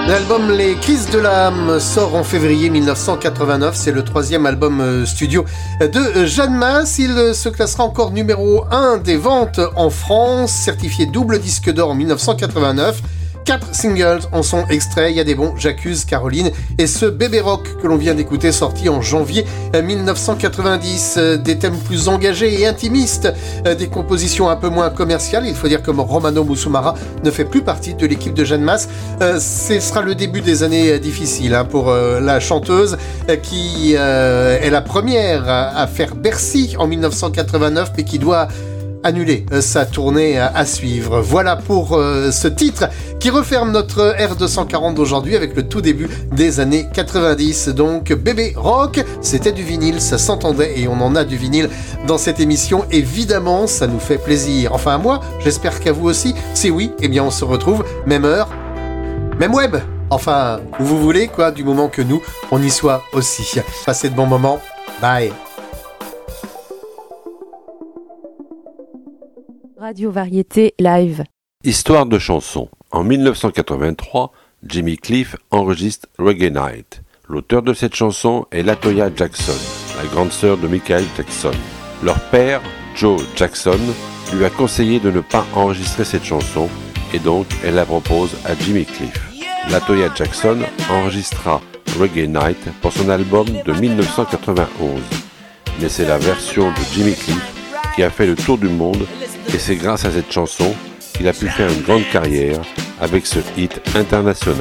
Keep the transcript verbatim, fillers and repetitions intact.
L'album Les Crises de l'âme sort en février mille neuf cent quatre-vingt-neuf. C'est le troisième album studio de Jeanne Mas. Il se classera encore numéro un des ventes en France, certifié double disque d'or en mille neuf cent quatre-vingt-neuf. Quatre singles en sont extraits. Il y a des bons J'accuse, Caroline et ce Bébé Rock que l'on vient d'écouter, sorti en janvier mille neuf cent quatre-vingt-dix. Des thèmes plus engagés et intimistes, des compositions un peu moins commerciales. Il faut dire que Romano Musumara ne fait plus partie de l'équipe de Jeanne Mas. Ce sera le début des années difficiles pour la chanteuse qui est la première à faire Bercy en mille neuf cent quatre-vingt-neuf, mais qui doit annuler sa tournée à suivre. Voilà pour euh, ce titre qui referme notre R deux cent quarante d'aujourd'hui avec le tout début des années quatre-vingt-dix. Donc Bébé Rock, c'était du vinyle, ça s'entendait et on en a du vinyle dans cette émission. Évidemment, ça nous fait plaisir. Enfin à moi, j'espère qu'à vous aussi. Si oui, eh bien on se retrouve même heure, même web. Enfin, où vous voulez quoi, du moment que nous, on y soit aussi. Passez de bons moments. Bye. Radio Variété Live. Histoire de chanson. En mille neuf cent quatre-vingt-trois, Jimmy Cliff enregistre Reggae Night. L'auteur de cette chanson est Latoya Jackson, la grande sœur de Michael Jackson. Leur père, Joe Jackson, lui a conseillé de ne pas enregistrer cette chanson et donc elle la propose à Jimmy Cliff. Latoya Jackson enregistra Reggae Night pour son album de mille neuf cent quatre-vingt-onze. Mais c'est la version de Jimmy Cliff qui a fait le tour du monde et c'est grâce à cette chanson qu'il a pu faire une grande carrière avec ce hit international.